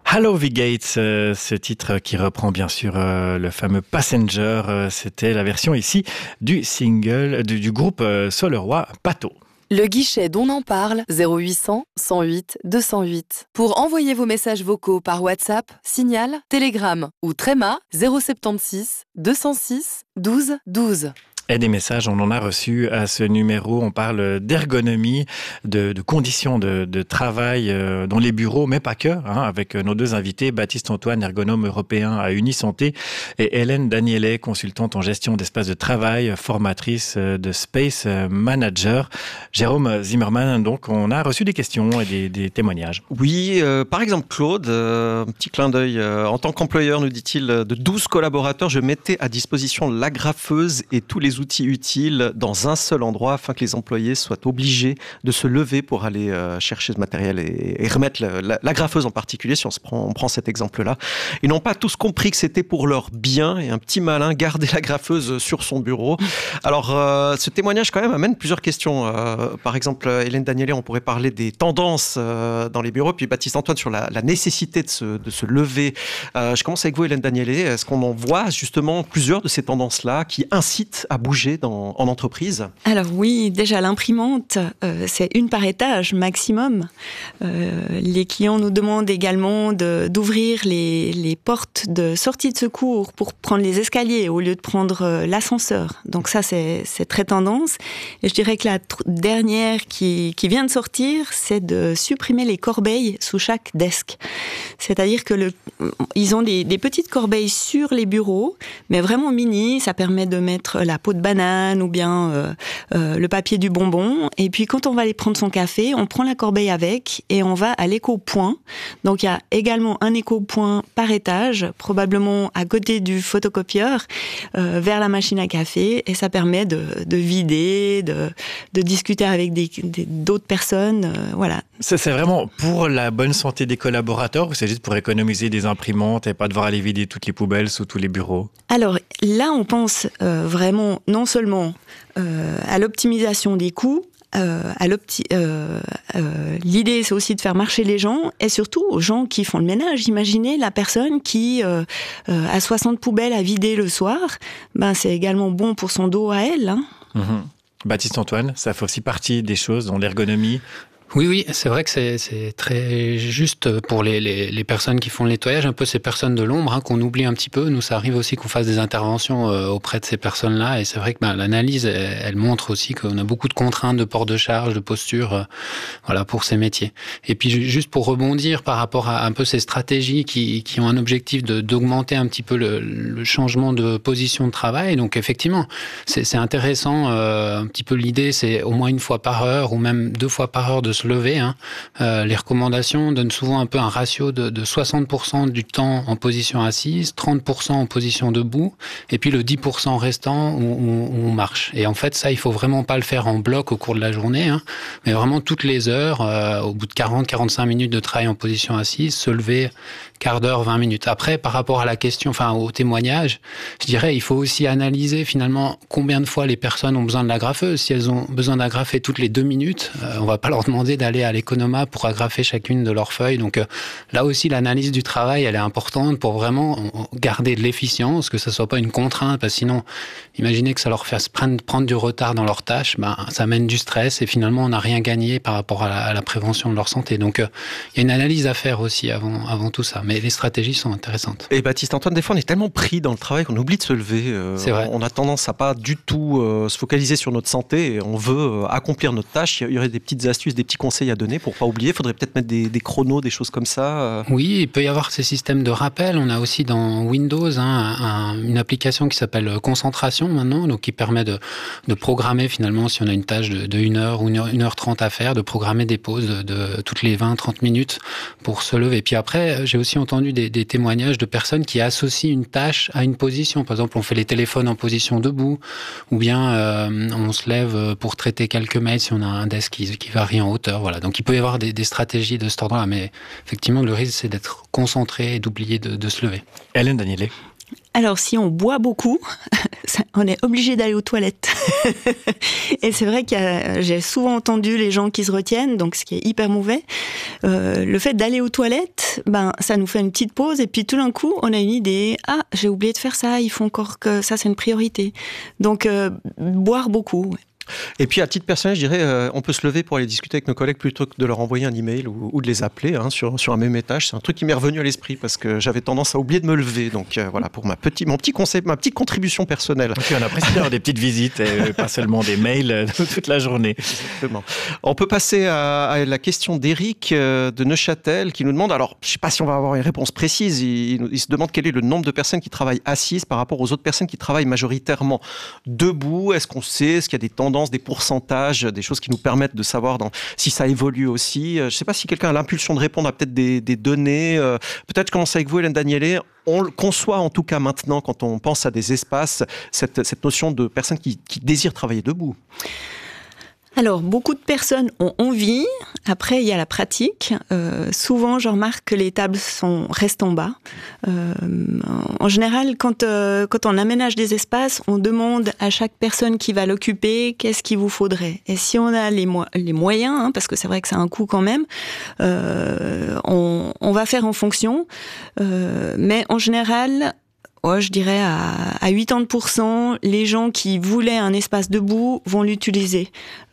Hello V Gates, ce titre qui reprend bien sûr le fameux Passenger, c'était la version ici du single du groupe Soleroy Pato. Le guichet d'On en parle, 0800 108 208. Pour envoyer vos messages vocaux par WhatsApp, Signal, Telegram ou Tréma, 076 206 12 12. Et des messages, on en a reçu à ce numéro. On parle d'ergonomie, de conditions de travail dans les bureaux, mais pas que, avec nos deux invités, Baptiste Antoine, ergonome européen à Unisanté, et Hélène Daniele, consultante en gestion d'espace de travail, formatrice de Space Manager. Jérôme Zimmermann, donc on a reçu des questions et des témoignages. Oui, par exemple Claude, un petit clin d'œil. En tant qu'employeur, nous dit-il, de 12 collaborateurs, je mettais à disposition la graffeuse et tous les outils utiles dans un seul endroit afin que les employés soient obligés de se lever pour aller chercher ce matériel et remettre la graffeuse en particulier, si on prend cet exemple-là. Ils n'ont pas tous compris que c'était pour leur bien et un petit malin gardait la graffeuse sur son bureau. Alors, ce témoignage quand même amène plusieurs questions. Par exemple, Hélène Daniele, on pourrait parler des tendances dans les bureaux, puis Baptiste Antoine sur la nécessité de se lever. Je commence avec vous, Hélène Daniele. Est-ce qu'on en voit justement plusieurs de ces tendances-là qui incitent à bouger en entreprise? Alors oui, déjà l'imprimante, c'est une par étage maximum. Les clients nous demandent également d'ouvrir les portes de sortie de secours pour prendre les escaliers au lieu de prendre l'ascenseur. Donc ça, c'est très tendance. Et je dirais que la dernière qui vient de sortir, c'est de supprimer les corbeilles sous chaque desk. C'est-à-dire que ils ont des petites corbeilles sur les bureaux, mais vraiment mini. Ça permet de mettre la peau de banane ou bien le papier du bonbon. Et puis quand on va aller prendre son café, on prend la corbeille avec et on va à l'éco-point. Donc il y a également un éco-point par étage, probablement à côté du photocopieur, vers la machine à café. Et ça permet de vider, de discuter avec d'autres personnes. Voilà. C'est vraiment pour la bonne santé des collaborateurs ou c'est juste pour économiser des imprimantes et pas devoir aller vider toutes les poubelles sous tous les bureaux? Alors là, on pense vraiment non seulement à l'optimisation des coûts, l'idée c'est aussi de faire marcher les gens et surtout aux gens qui font le ménage. Imaginez la personne qui a 60 poubelles à vider le soir, c'est également bon pour son dos à elle. Baptiste Antoine, ça fait aussi partie des choses dans l'ergonomie. Oui, c'est vrai que c'est très juste pour les personnes qui font le nettoyage, un peu ces personnes de l'ombre qu'on oublie un petit peu. Nous, ça arrive aussi qu'on fasse des interventions auprès de ces personnes-là, et c'est vrai que l'analyse, elle montre aussi qu'on a beaucoup de contraintes de port de charge, de posture, pour ces métiers. Et puis juste pour rebondir par rapport à un peu ces stratégies qui ont un objectif d'augmenter un petit peu le changement de position de travail. Donc effectivement, c'est intéressant. Un petit peu l'idée, c'est au moins une fois par heure ou même 2 fois par heure de se lever. Les recommandations donnent souvent un peu un ratio de 60% du temps en position assise, 30% en position debout, et puis le 10% restant où on marche. Et en fait, ça, il faut vraiment pas le faire en bloc au cours de la journée, mais vraiment toutes les heures, au bout de 40-45 minutes de travail en position assise, se lever quart d'heure, 20 minutes. Après, par rapport à la question, au témoignage, je dirais, il faut aussi analyser finalement combien de fois les personnes ont besoin de l'agrafeuse. Si elles ont besoin d'agrafer toutes les 2 minutes, on va pas leur demander d'aller à l'économa pour agrafer chacune de leurs feuilles. Donc là aussi, l'analyse du travail, elle est importante pour vraiment garder de l'efficience, que ça soit pas une contrainte, parce que sinon, imaginez que ça leur fasse prendre du retard dans leurs tâches, ça amène du stress et finalement, on n'a rien gagné par rapport à la prévention de leur santé. Donc, il y a une analyse à faire aussi avant tout ça. Mais les stratégies sont intéressantes. Et Baptiste Antoine, des fois, on est tellement pris dans le travail qu'on oublie de se lever. C'est vrai. On a tendance à pas du tout se focaliser sur notre santé et on veut accomplir notre tâche. Il y aurait des petites astuces, des petits conseils à donner pour pas oublier? Il faudrait peut-être mettre des chronos, des choses comme ça. Oui, il peut y avoir ces systèmes de rappel. On a aussi dans Windows une application qui s'appelle Concentration maintenant, donc qui permet de programmer finalement si on a une tâche de 1 heure ou 1h30 à faire, de programmer des pauses de toutes les 20-30 minutes pour se lever. Et puis après, j'ai aussi entendu des témoignages de personnes qui associent une tâche à une position. Par exemple, on fait les téléphones en position debout, ou bien on se lève pour traiter quelques mails si on a un desk qui varie en hauteur. Voilà. Donc il peut y avoir des stratégies de cet ordre-là, mais effectivement le risque c'est d'être concentré et d'oublier de se lever. Hélène Daniele. Alors, si on boit beaucoup, on est obligé d'aller aux toilettes. Et c'est vrai que j'ai souvent entendu les gens qui se retiennent, donc ce qui est hyper mauvais. Le fait d'aller aux toilettes, ça nous fait une petite pause, et puis tout d'un coup, on a une idée. Ah, j'ai oublié de faire ça, il faut encore que ça, c'est une priorité. Donc, boire beaucoup, ouais. Et puis, à titre personnel, je dirais, on peut se lever pour aller discuter avec nos collègues plutôt que de leur envoyer un email ou de les appeler sur un même étage. C'est un truc qui m'est revenu à l'esprit parce que j'avais tendance à oublier de me lever. Donc, voilà, pour mon petit conseil, ma petite contribution personnelle. Donc, on apprécie d'avoir des petites visites et pas seulement des mails toute la journée. Exactement. On peut passer à la question d'Éric de Neuchâtel qui nous demande, alors, je ne sais pas si on va avoir une réponse précise, il se demande quel est le nombre de personnes qui travaillent assises par rapport aux autres personnes qui travaillent majoritairement debout. Est-ce qu'on sait, est-ce qu'il y a des tendances, des pourcentages, des choses qui nous permettent de savoir si ça évolue aussi. Je ne sais pas si quelqu'un a l'impulsion de répondre à peut-être des données. Peut-être commencer avec vous, Hélène Daniélé. On le conçoit en tout cas maintenant, quand on pense à des espaces, cette notion de personnes qui désirent travailler debout. Alors, beaucoup de personnes ont envie. Après, il y a la pratique. Souvent, je remarque que les tables restent en bas. En général, quand on aménage des espaces, on demande à chaque personne qui va l'occuper qu'est-ce qu'il vous faudrait. Et si on a les moyens, parce que c'est vrai que c'est un coût quand même, on va faire en fonction. Mais en général, je dirais à 80%, les gens qui voulaient un espace debout vont l'utiliser.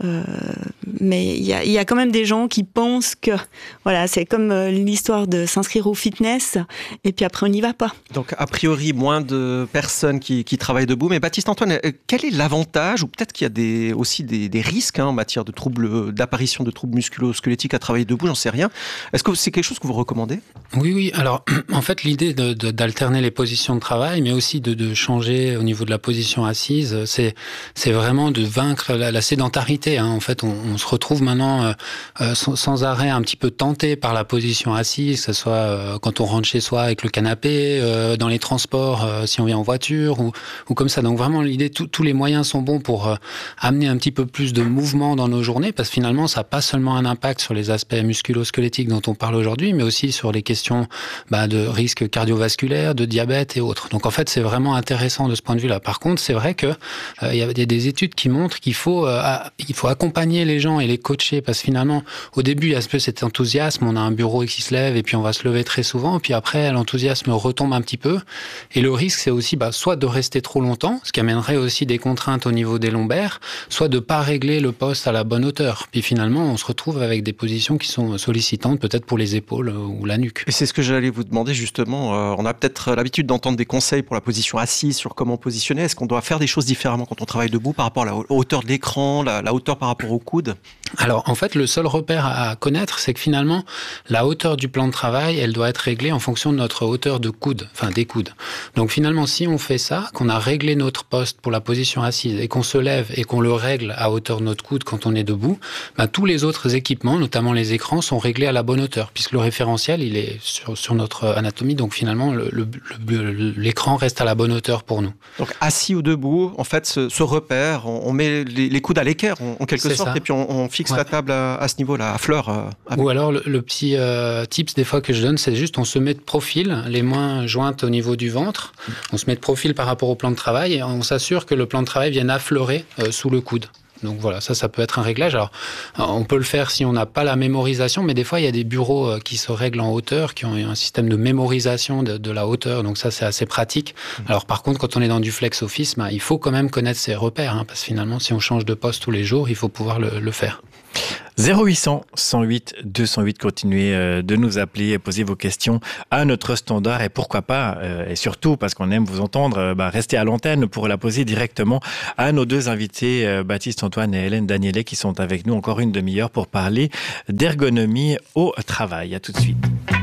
Mais il y a quand même des gens qui pensent que, voilà, c'est comme l'histoire de s'inscrire au fitness, et puis après on n'y va pas. Donc a priori, moins de personnes qui travaillent debout. Mais Baptiste-Antoine, quel est l'avantage, ou peut-être qu'il y a aussi des risques en matière d'apparition de troubles musculo-squelettiques à travailler debout, j'en sais rien. Est-ce que c'est quelque chose que vous recommandez ? Oui. Alors, en fait, l'idée d'alterner les positions de travail, mais aussi de changer au niveau de la position assise, c'est vraiment de vaincre la sédentarité. En fait, on se retrouve maintenant sans arrêt un petit peu tenté par la position assise, que ce soit quand on rentre chez soi avec le canapé, dans les transports, si on vient en voiture ou comme ça. Donc vraiment, l'idée, tous les moyens sont bons pour amener un petit peu plus de mouvement dans nos journées, parce que finalement, ça n'a pas seulement un impact sur les aspects musculo-squelettiques dont on parle aujourd'hui, mais aussi sur les questions de risques cardiovasculaires, de diabète et autres. Donc en fait, c'est vraiment intéressant de ce point de vue-là. Par contre, c'est vrai que il y a des études qui montrent qu'il faut accompagner les gens et les coacher, parce que finalement, au début, il y a un peu cet enthousiasme, on a un bureau qui se lève et puis on va se lever très souvent, puis après, l'enthousiasme retombe un petit peu. Et le risque, c'est aussi soit de rester trop longtemps, ce qui amènerait aussi des contraintes au niveau des lombaires, soit de pas régler le poste à la bonne hauteur. Puis finalement, on se retrouve avec des positions qui sont sollicitantes, peut-être pour les épaules ou la nuque. Et c'est ce que j'allais vous demander justement. On a peut-être l'habitude d'entendre des conseils pour la position assise, sur comment positionner. Est-ce qu'on doit faire des choses différemment quand on travaille debout par rapport à la hauteur de l'écran, la hauteur par rapport au coude ? Alors, en fait, le seul repère à connaître, c'est que finalement, la hauteur du plan de travail, elle doit être réglée en fonction de notre hauteur de coude, enfin des coudes. Donc finalement, si on fait ça, qu'on a réglé notre poste pour la position assise et qu'on se lève et qu'on le règle à hauteur de notre coude quand on est debout, tous les autres équipements, notamment les écrans, sont réglés à la bonne hauteur, puisque le référentiel, il est sur notre anatomie. Donc finalement, l'écran reste à la bonne hauteur pour nous. Donc assis ou debout, en fait, ce repère, on met les coudes à l'équerre en quelque sorte, ça. Et puis on fixe la table à ce niveau-là, à fleur. Ou alors le petit tips des fois que je donne, c'est juste on se met de profil, les mains jointes au niveau du ventre, on se met de profil par rapport au plan de travail et on s'assure que le plan de travail vienne affleurer sous le coude. Donc voilà, ça peut être un réglage. Alors, on peut le faire si on n'a pas la mémorisation, mais des fois, il y a des bureaux qui se règlent en hauteur, qui ont un système de mémorisation de la hauteur. Donc ça, c'est assez pratique. Alors par contre, quand on est dans du flex office, il faut quand même connaître ses repères, parce que finalement, si on change de poste tous les jours, il faut pouvoir le faire. 0800 108 208, continuez de nous appeler et poser vos questions à notre standard et pourquoi pas, et surtout parce qu'on aime vous entendre, restez à l'antenne pour la poser directement à nos deux invités, Baptiste-Antoine et Hélène Daniélé, qui sont avec nous encore une demi-heure pour parler d'ergonomie au travail. À tout de suite.